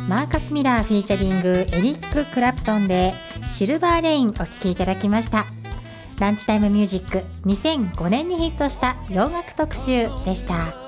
マーカス・ミラーフィーチャリングエリック・クラプトンでシルバーレインお聴きいただきました。ランチタイムミュージック2005年にヒットした洋楽特集でした。